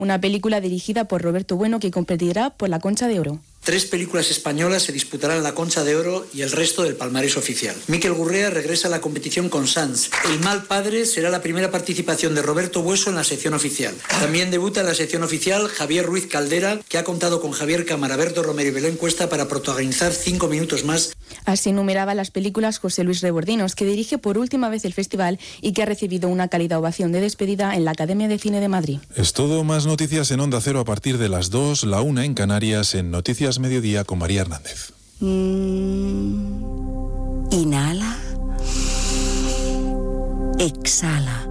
una película dirigida por Roberto Bueno que competirá por la Concha de Oro. 3 películas españolas se disputarán la Concha de Oro y el resto del palmarés oficial. Miquel Gurrea regresa a la competición con Sans. El mal padre será la primera participación de Roberto Bueso en la sección oficial. También debuta en la sección oficial Javier Ruiz Caldera, que ha contado con Javier Cámara, Berto Romero y Belén Cuesta para protagonizar 5 minutos más. Así enumeraba las películas José Luis Rebordinos, que dirige por última vez el festival y que ha recibido una cálida ovación de despedida en la Academia de Cine de Madrid. Es todo, más noticias en Onda Cero a partir de las 2, la 1 en Canarias, en Noticias Mediodía con María Hernández. Inhala. Exhala.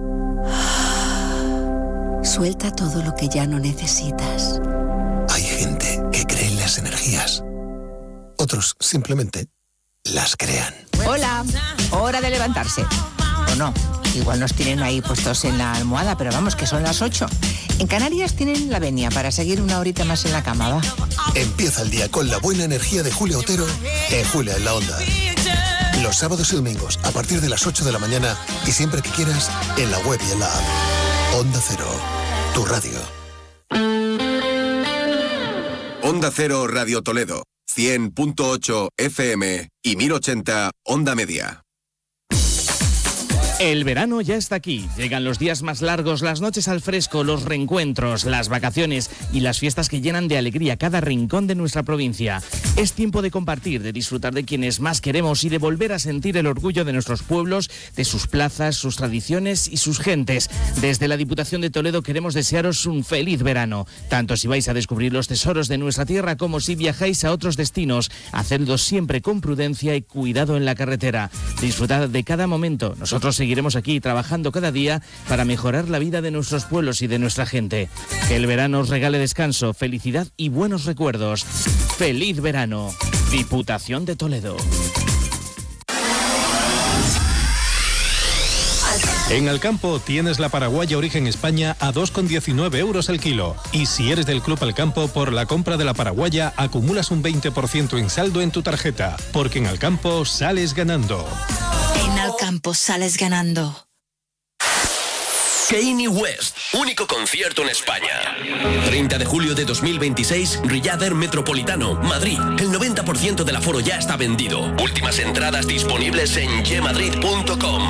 Suelta todo lo que ya no necesitas. Hay gente que cree en las energías. Otros simplemente las crean. Hola, hora de levantarse. O no, igual nos tienen ahí puestos en la almohada, pero vamos, que son las 8. En Canarias tienen la venia para seguir una horita más en la cama, ¿va? Empieza el día con la buena energía de Julia Otero en Julia en la Onda. Los sábados y domingos a partir de las 8 de la mañana y siempre que quieras en la web y en la app. Onda Cero, tu radio. Onda Cero Radio Toledo, 100.8 FM y 1080 Onda Media. El verano ya está aquí. Llegan los días más largos, las noches al fresco, los reencuentros, las vacaciones y las fiestas que llenan de alegría cada rincón de nuestra provincia. Es tiempo de compartir, de disfrutar de quienes más queremos y de volver a sentir el orgullo de nuestros pueblos, de sus plazas, sus tradiciones y sus gentes. Desde la Diputación de Toledo queremos desearos un feliz verano, tanto si vais a descubrir los tesoros de nuestra tierra como si viajáis a otros destinos. Hacedlo siempre con prudencia y cuidado en la carretera. Disfrutad de cada momento. Nosotros seguiremos aquí trabajando cada día para mejorar la vida de nuestros pueblos y de nuestra gente. Que el verano os regale descanso, felicidad y buenos recuerdos. ¡Feliz verano! Diputación de Toledo. En Alcampo tienes la paraguaya Origen España a 2,19 euros el kilo. Y si eres del Club Alcampo, por la compra de la paraguaya acumulas un 20% en saldo en tu tarjeta. Porque en Alcampo sales ganando. En Alcampo sales ganando. Kanye West, único concierto en España. 30 de julio de 2026, Riader Metropolitano, Madrid. El 90% del aforo ya está vendido. Últimas entradas disponibles en yemadrid.com.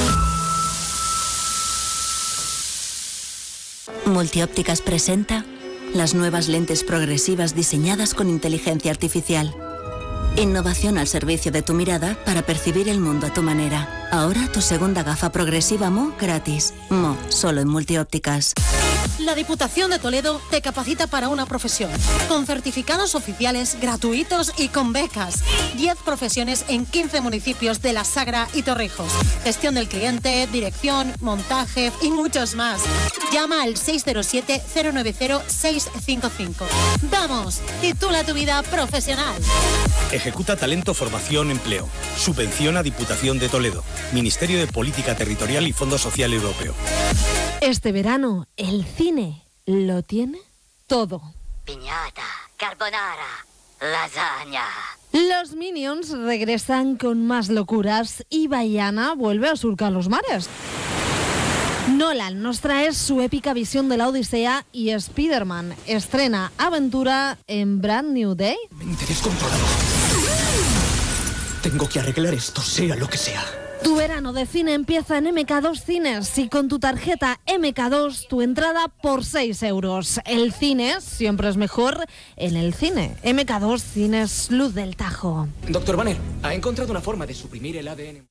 Multiópticas presenta las nuevas lentes progresivas diseñadas con inteligencia artificial. Innovación al servicio de tu mirada para percibir el mundo a tu manera. Ahora tu segunda gafa progresiva Mo gratis. Mo, solo en Multiópticas. La Diputación de Toledo te capacita para una profesión, con certificados oficiales gratuitos y con becas. 10 profesiones en 15 municipios de La Sagra y Torrijos. Gestión del cliente, dirección, montaje y muchos más. Llama al 607-090-655. ¡Vamos! Titula tu vida profesional. Ejecuta Talento, Formación, Empleo. Subvenciona Diputación de Toledo. Ministerio de Política Territorial y Fondo Social Europeo. Este verano, el cine lo tiene todo. Piñata, carbonara, lasaña. Los Minions regresan con más locuras y Baiana vuelve a surcar los mares. Nolan nos trae su épica visión de la Odisea y Spider-Man estrena aventura en Brand New Day. Mente descontrolado. Tengo que arreglar esto, sea lo que sea. Tu verano de cine empieza en MK2 Cines y con tu tarjeta MK2 tu entrada por 6 euros. El cine siempre es mejor en el cine. MK2 Cines Luz del Tajo. Doctor Banner, ha encontrado una forma de suprimir el ADN.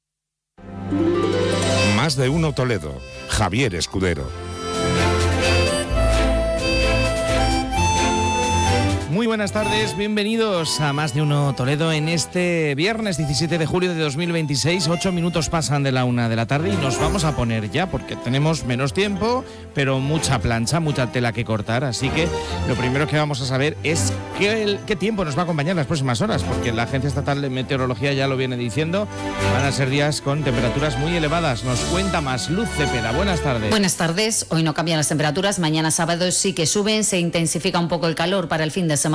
Más de uno Toledo. Javier Escudero. Muy buenas tardes, bienvenidos a Más de Uno Toledo en este viernes 17 de julio de 2026. 8 minutos pasan de la 1 de la tarde y nos vamos a poner ya porque tenemos menos tiempo, pero mucha plancha, mucha tela que cortar. Así que lo primero que vamos a saber es qué tiempo nos va a acompañar las próximas horas, porque la Agencia Estatal de Meteorología ya lo viene diciendo. Van a ser días con temperaturas muy elevadas. Nos cuenta más Luz Cepeda. Buenas tardes. Buenas tardes. Hoy no cambian las temperaturas. Mañana sábado sí que suben. Se intensifica un poco el calor para el fin de semana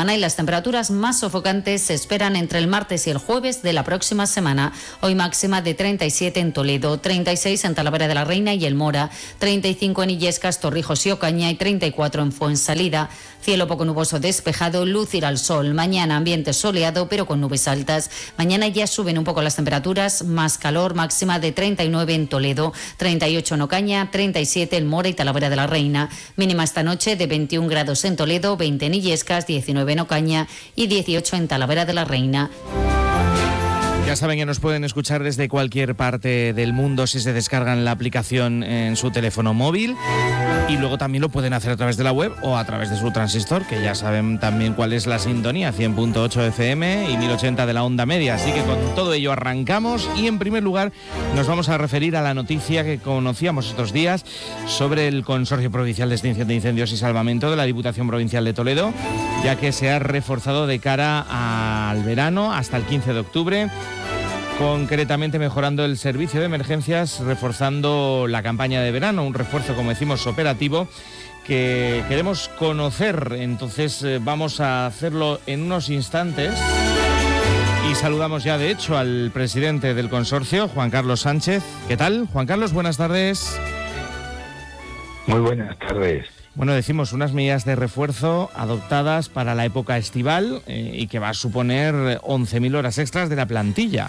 semana y las temperaturas más sofocantes se esperan entre el martes y el jueves de la próxima semana. Hoy máxima de 37 en Toledo, 36 en Talavera de la Reina y El Mora, 35 en Illescas, Torrijos y Ocaña y 34 en Fuensalida. Cielo poco nuboso despejado, luz irá al sol. Mañana ambiente soleado pero con nubes altas. Mañana ya suben un poco las temperaturas, más calor, máxima de 39 en Toledo, 38 en Ocaña, 37 en Mora y Talavera de la Reina. Mínima esta noche de 21 grados en Toledo, 20 en Illescas, 19 en Ocaña y 18 en Talavera de la Reina. Ya saben que nos pueden escuchar desde cualquier parte del mundo si se descargan la aplicación en su teléfono móvil, y luego también lo pueden hacer a través de la web o a través de su transistor, que ya saben también cuál es la sintonía, 100.8 FM y 1080 de la onda media. Así que con todo ello arrancamos, y en primer lugar nos vamos a referir a la noticia que conocíamos estos días sobre el Consorcio Provincial de Extinción de Incendios y Salvamento de la Diputación Provincial de Toledo, ya que se ha reforzado de cara al verano hasta el 15 de octubre, concretamente mejorando el servicio de emergencias, reforzando la campaña de verano, un refuerzo, como decimos, operativo que queremos conocer. Entonces vamos a hacerlo en unos instantes y saludamos ya de hecho al presidente del consorcio, Juan Carlos Sánchez. ¿Qué tal, Juan Carlos? Buenas tardes. Muy buenas tardes. Bueno, decimos unas medidas de refuerzo adoptadas para la época estival y que va a suponer 11.000 horas extras de la plantilla.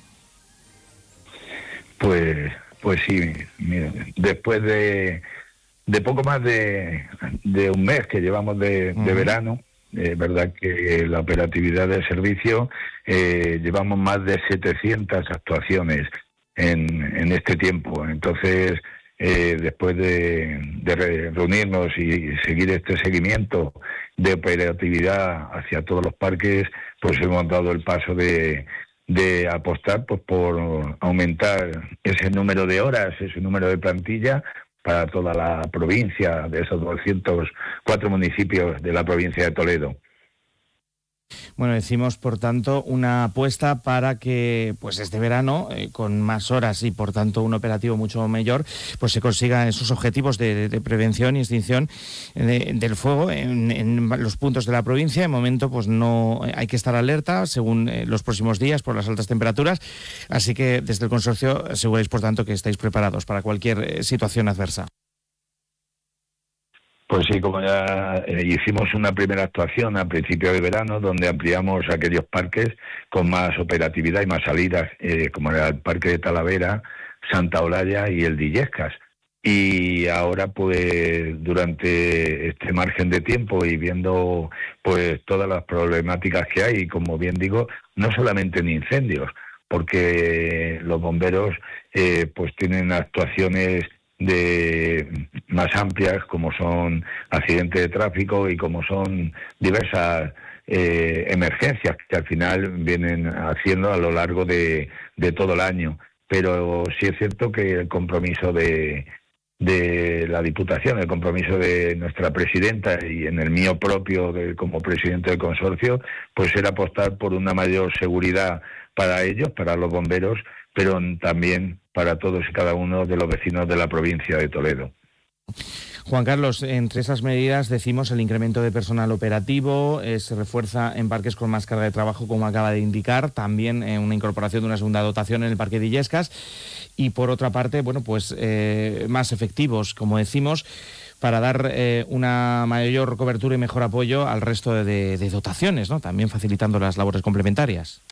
Pues sí, mira, después de poco más de un mes que llevamos de verano, verdad que la operatividad del servicio, llevamos más de 700 actuaciones en este tiempo. Entonces, después de reunirnos y seguir este seguimiento de operatividad hacia todos los parques, pues hemos dado el paso de apostar pues por aumentar ese número de horas, ese número de plantilla para toda la provincia, de esos 204 municipios de la provincia de Toledo. Bueno, decimos, por tanto, una apuesta para que pues este verano, con más horas y, por tanto, un operativo mucho mayor, pues se consigan esos objetivos de prevención y extinción del fuego en los puntos de la provincia. De momento, pues no hay que estar alerta según los próximos días por las altas temperaturas. Así que desde el consorcio aseguráis, por tanto, que estáis preparados para cualquier situación adversa. Pues sí, como ya hicimos una primera actuación a principio de verano, donde ampliamos aquellos parques con más operatividad y más salidas, como era el Parque de Talavera, Santa Olalla y el de Illescas. Y ahora, pues, durante este margen de tiempo y viendo pues todas las problemáticas que hay, como bien digo, no solamente en incendios, porque los bomberos pues tienen actuaciones más amplias, como son accidentes de tráfico y como son diversas emergencias que al final vienen haciendo a lo largo de todo el año. Pero sí es cierto que el compromiso de la Diputación, el compromiso de nuestra presidenta y en el mío propio como presidente del consorcio, pues era apostar por una mayor seguridad para ellos, para los bomberos, pero también para todos y cada uno de los vecinos de la provincia de Toledo. Juan Carlos, entre esas medidas decimos el incremento de personal operativo, se refuerza en parques con más carga de trabajo, como acaba de indicar, también una incorporación de una segunda dotación en el Parque de Illescas, y por otra parte, bueno, pues más efectivos, como decimos, para dar una mayor cobertura y mejor apoyo al resto de dotaciones, ¿no? También facilitando las labores complementarias.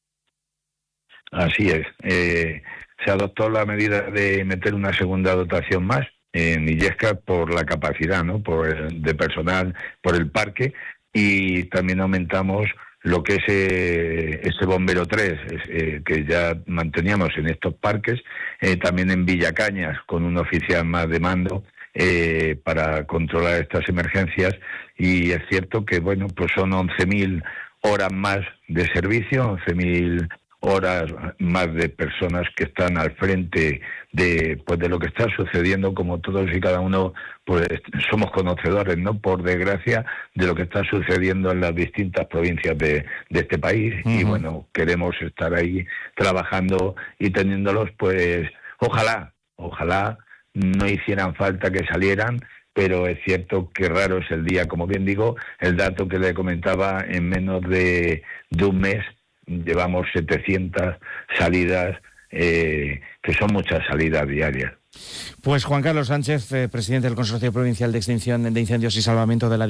Así es. Se adoptó la medida de meter una segunda dotación más en Illescas por la capacidad, ¿no? De personal, por el parque, y también aumentamos lo que es ese bombero 3 que ya manteníamos en estos parques, también en Villacañas con un oficial más de mando para controlar estas emergencias. Y es cierto que bueno, pues son 11.000 horas más de servicio, 11.000 horas más de personas que están al frente de lo que está sucediendo, como todos y cada uno pues somos conocedores, ¿no?, por desgracia, de lo que está sucediendo en las distintas provincias de este país. Uh-huh. Y bueno, queremos estar ahí trabajando y teniéndolos, pues ojalá no hicieran falta que salieran, pero es cierto que raro es el día. Como bien digo, el dato que le comentaba, en menos de un mes llevamos 700 salidas, que son muchas salidas diarias. Pues Juan Carlos Sánchez, presidente del Consorcio Provincial de Extinción de Incendios y Salvamento de la